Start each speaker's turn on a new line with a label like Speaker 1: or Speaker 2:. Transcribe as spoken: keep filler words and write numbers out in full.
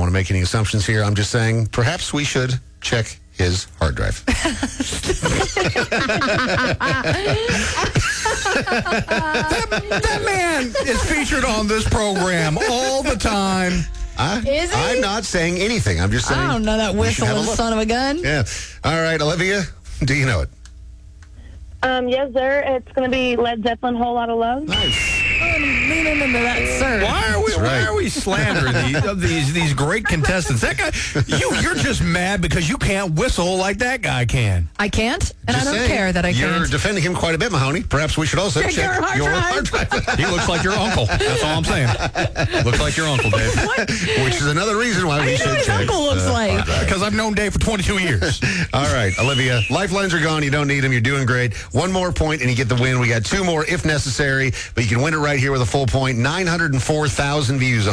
Speaker 1: to make any assumptions here. I'm just saying perhaps we should check his hard drive.
Speaker 2: that, that man is featured on this program all the time.
Speaker 1: I,
Speaker 3: Is he?
Speaker 1: I'm not saying anything. I'm just saying.
Speaker 3: I don't know that
Speaker 1: we should have a
Speaker 3: whistling
Speaker 1: look.
Speaker 3: son of a gun.
Speaker 1: Yeah. All right, Olivia, do you know it?
Speaker 4: Um, yes, sir. It's going to be Led Zeppelin, Whole Lotta Love.
Speaker 1: Nice.
Speaker 3: Leaning into that, sir.
Speaker 2: Why are we?
Speaker 1: That's right.
Speaker 2: Why are we slandering these, of these these great contestants? That guy, you you're just mad because you can't whistle like that guy can.
Speaker 3: I can't, and
Speaker 1: Just
Speaker 3: I don't
Speaker 1: saying,
Speaker 3: care that I
Speaker 1: You're
Speaker 3: can't.
Speaker 1: defending him quite a bit, Mahoney. Perhaps we should also
Speaker 3: Check
Speaker 1: check,
Speaker 3: your hard
Speaker 1: your
Speaker 3: drive.
Speaker 1: hard drive.
Speaker 2: He looks like your uncle. That's all I'm saying. Looks like your uncle, Dave.
Speaker 1: Which is another reason why we
Speaker 3: you
Speaker 1: should
Speaker 3: know what his
Speaker 1: check.
Speaker 3: uncle looks
Speaker 1: uh,
Speaker 3: like?
Speaker 1: hard drive.
Speaker 2: Because I've known Dave for twenty-two years.
Speaker 1: All right, Olivia, lifelines are gone. You don't need them. You're doing great. One more point and you get the win. We got two more if necessary, but you can win it right here with a full point. nine hundred four thousand views